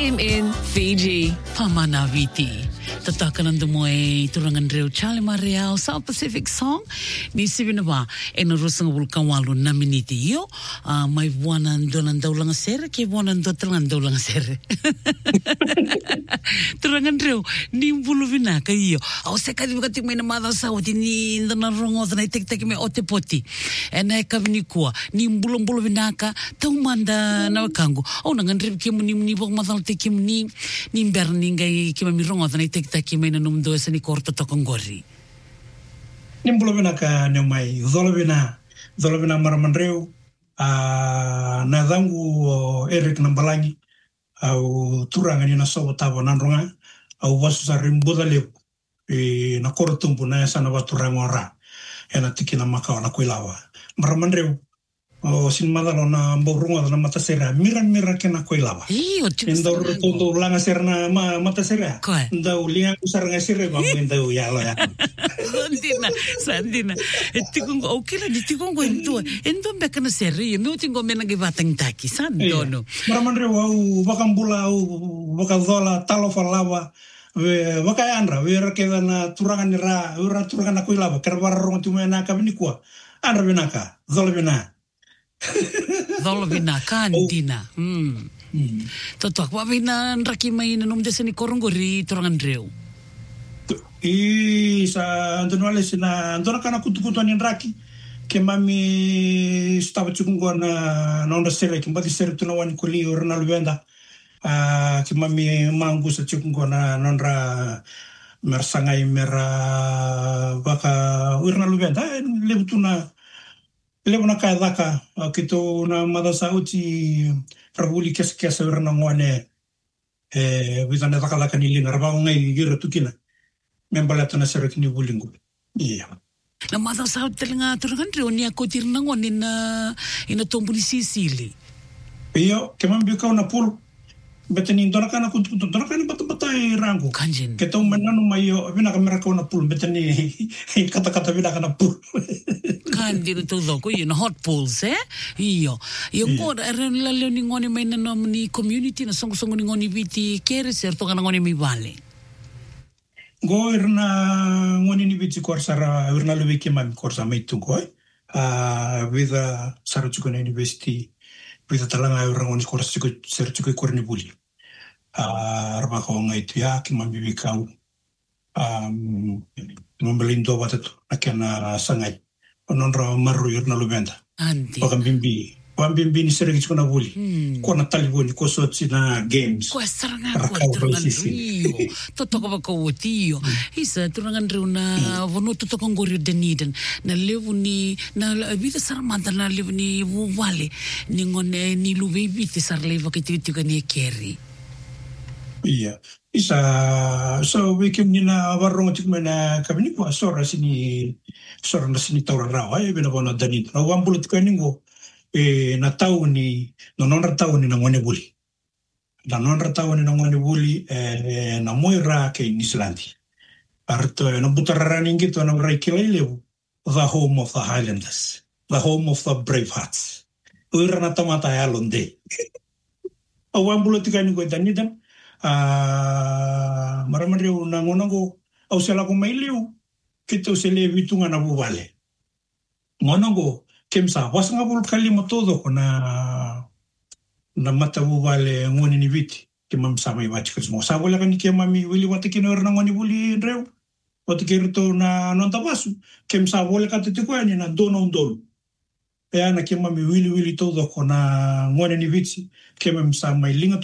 FM in Fiji. Pamanaviti. Tatakanan dumoy turangan reo Charlie Mariao South Pacific song ni sibinawa enarusang vulkan walu na miniti yo may buwanan dolan daw lang sere ke buwanan do telangan daw lang sere turangan reo ni bulu vinaka yo au seka di bakatik may namada sa uti ni ndana rongo na itek me ote poti ena kavini kuwa ni bulu vinaka tau manda na kangu au nangan reo ke muni bok matal te ke muni ni berni ngai ke mi rongo na itek taki may nanumdo sa ni korto tokongori. Nimbulobina ka nyomai zolobina maramanreu na dangu Eric Nambalangi au turanga ni na sobo tabo nanronga au wasu sa rimboda leu na korotumbu na sana baturanga ora ena tikina makao na kuilawa maramanreu o sin madalo na mborunga na matasera mira kena koilava ndau rotondo langa serna matasera ndau linga usaranga sire ba ndau yalo ya sandina tikung okela di tikung ko endo bekana seri no tingo mena ge batang taki sandono maramanre au bakambula au bakazola talo falava baka andra vera keda na turangan ra ura turangan koilava kerbar rongo tumena ka binikua andra benaka zolbena Dolvina kandina. Toto kwa vina nraki mai na num desani korongori torangan reu. Sa antonale sina antona kana kutu ni nraki ke mami stava chukungo na onda sere ke mbati sere tuna wani kuli orna lubenda ke mami mangu sa chukungo na nondra mersangai mera baka orna lubenda Lebuna kaya daka kito na madasa uti prabuli kesa werna ngwane witana daka laka ni linga rabao ngai gira tukina membalata na serek ni bulingu iya na madasa uti telinga turangan reo ni ako tirna ngwane ina tombu ni sisili iyo kemambi kau na pulu betani ndona kana ndona kana bata rangu kanjin keto menanu mayo bina kamera kau na pulu betani kata bina kana pulu kanjin to doko you know hot pools iyo ko eren la ni ngoni mai na ni community na songo ni ngoni viti kere certo kana ngoni mi vale go irna ngoni ni viti korsara irna lo wiki mam korsa mai tu go with Sarachukuna University with talanga irna ngoni korsa serchuko korni buli arba ko ngai tu ya ki mam bibikau nombelindo watatu akena sangai ononra maru irna lubenda Wambimbi ni seregi chukuna buli kona taliboni ko sotsi na games ko saranga ko turangan rio totoko bako tio isa turangan rio na vono totoko ngori deniden na levuni na vida saramanta na levuni wale ni ngone ni luve biti sarleva kititika ni keri iya isa so weekend ni na warong tikmena kabini ko sora na sini taura rawa bena bona danit na wambulut kaningo na tauni nononra tauni na ngone buli na moira ke in Islandi arto na butararani ngito na raikilele the home of the Highlanders the home of the brave hearts ura na tamata ya londe awambulut kaningo danidan maramareu na ngonango au sela ko maileu kito sele vitunga na buvale ngonango kemsa wasanga bul kalima todo na mata buvale ngoni ni viti kemam sama iwachi kusmo sabola kan kemami wili watikino na ngoni buli reu watikirto na nontabasu kemsa bola katitiko ani na dono ndolo na kemami wili todo na ngoni ni viti kemam sama ilinga